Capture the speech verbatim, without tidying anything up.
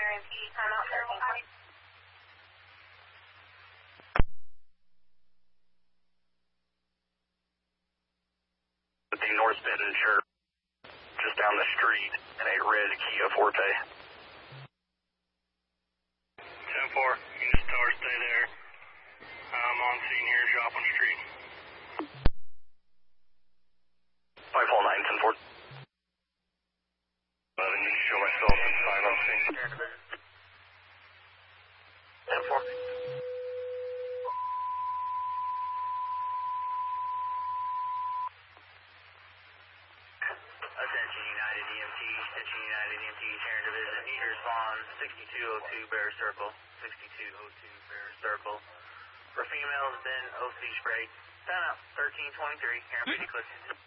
M P, timeout thirteen twenty. The North Bend insured just down the street in a red Kia Forte. ten four, East Tower, stay there. I'm on scene here, shop on street. five four nine, ten four. eleven, need to show myself and sign on scene. ten four. Attention United E M T, attention United E M T, Sharon Division, need to respond sixty-two oh two Bear Circle, sixty-two oh two Bear Circle. For females, then O C spray, timeout thirteen twenty-three, Aaron P D Click.